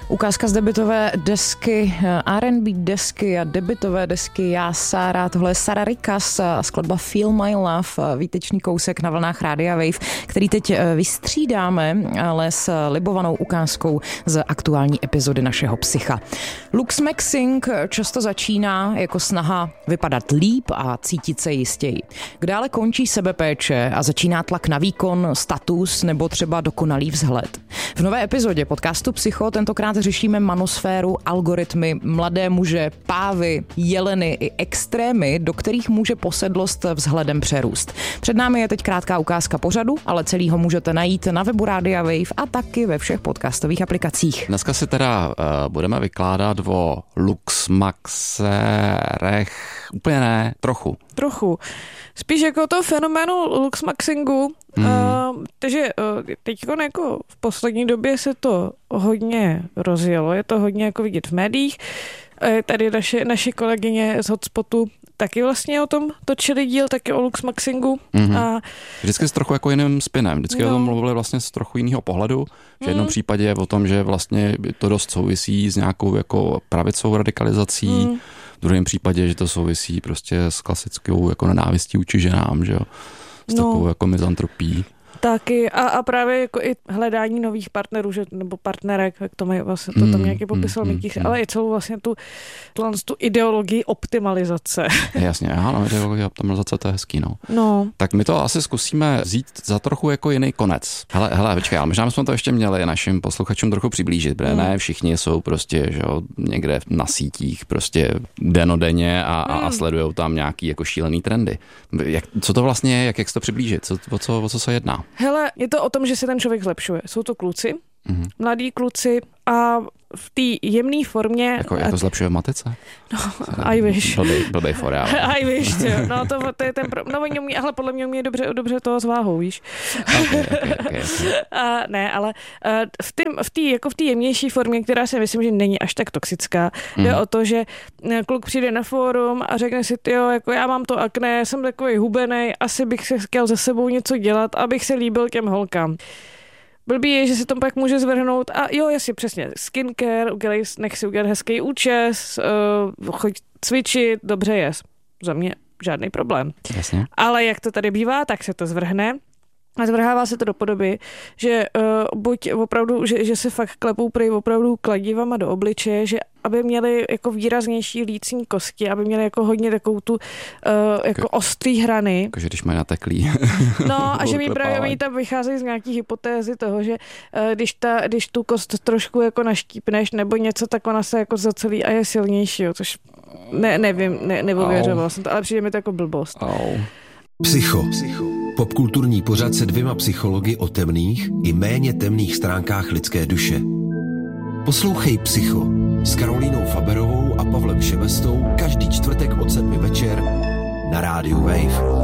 Ukázka z debutové desky, R&B desky a debutové desky Já, Sára, tohle je Sara Rikas a skladba Feel My Love, výtečný kousek na vlnách Rádia Wave, který teď vystřídáme, ale s libovanou ukázkou z aktuální epizody našeho Psycha. Lux Maxing často začíná jako snaha vypadat líp a cítit se jistěji. Kde končí sebepéče a začíná tlak na výkon, status nebo třeba dokonalý vzhled. V nové epizodě podcastu Psycho tentokrát řešíme manosféru, algoritmy, mladé muže, pávy, jeleny i extrémy, do kterých může posedlost vzhledem přerůst. Před námi je teď krátká ukázka pořadu, ale celý ho můžete najít na webu Rádia Wave a taky ve všech podcastových aplikacích. Dneska si teda budeme vykládat o Lux Maxerech. Úplně ne, trochu. Spíš jako to fenoménu Lux Maxingu, takže teď jako v poslední době se to hodně rozjelo, je to hodně jako vidět v médiích. Tady naše kolegyně z Hotspotu taky vlastně o tom točili díl, taky o Lux Maxingu. A vždycky s trochu jako jiným spinem, vždycky o tom mluvili vlastně z trochu jiného pohledu. V jednom případě je o tom, že vlastně to dost souvisí s nějakou jako pravicou radikalizací, v druhém případě, že to souvisí prostě s klasickou jako nenávistí vůči ženám, že jo, s takovou jako mizantropí. Taky a právě jako i hledání nových partnerů, nebo partnerek, jak to mají vlastně, to tam nějaký popisal Mikýř, ale i celou vlastně tu ideologii optimalizace. Jasně, ano, ideologie optimalizace, to je hezký, no. Tak my to asi zkusíme vzít za trochu jako jiný konec. Hele, počkej, ale možná jsme to ještě měli našim posluchačům trochu přiblížit, protože ne všichni jsou prostě, že jo, někde na sítích prostě denodenně a sledujou tam nějaký jako šílený trendy. Co to vlastně je, jak se to přiblížit, o co se jedná? Hele, je to o tom, že se ten člověk zlepšuje. Jsou to kluci, mladí kluci a v té jemné formě... Jako zlepšuje v matice? No, I wish. Blbej forál. I wish, jo. No, to je ten... No, oni umí, ale podle mě umí dobře toho s váhou, víš. Okay. Ne, ale v té jemnější formě, která si myslím, že není až tak toxická, jde o to, že kluk přijde na fórum a řekne si, jo, jako já mám to akné, jsem takový hubenej, asi bych se chtěl ze sebou něco dělat, abych se líbil těm holkám. Blbý je, že se to pak může zvrhnout a jo, jasně, přesně, skincare, nech si udělat hezký účes, choď cvičit, dobře jest. Za mě žádný problém. Jasně. Ale jak to tady bývá, tak se to zvrhne. A zvrhává se to do podoby, že buď opravdu, že se fakt klepou prý opravdu kladivama do obličeje, že aby měli jako výraznější lícní kosti, aby měli jako hodně takovou tu jako ostrý hrany. Jakože když mají nateklý. No a že mi právě tam vycházejí z nějaký hypotézy toho, že když tu kost trošku jako naštípneš nebo něco, tak ona se jako zacelí a je silnější, jo, což nevím, neověřoval jsem to, ale přijde mi to jako blbost. Psycho. Popkulturní pořad se 2 psychologi o temných i méně temných stránkách lidské duše. Poslouchej Psycho s Karolínou Faberovou a Pavlem Šebestou každý čtvrtek od 7 večer na rádiu Wave.